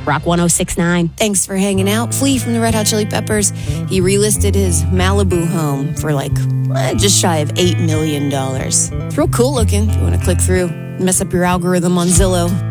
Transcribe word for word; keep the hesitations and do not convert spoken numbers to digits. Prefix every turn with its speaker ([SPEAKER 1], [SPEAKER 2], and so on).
[SPEAKER 1] Rock one oh six point nine.
[SPEAKER 2] Thanks for hanging out. Flea from the Red Hot Chili Peppers. He relisted his Malibu home for like eh, just shy of eight million dollars. It's real cool looking if you want to click through, mess up your algorithm on Zillow.